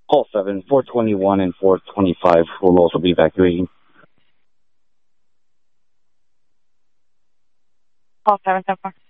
Hall 7, 421 and 425 will also be evacuating. Hall 7, 10-4.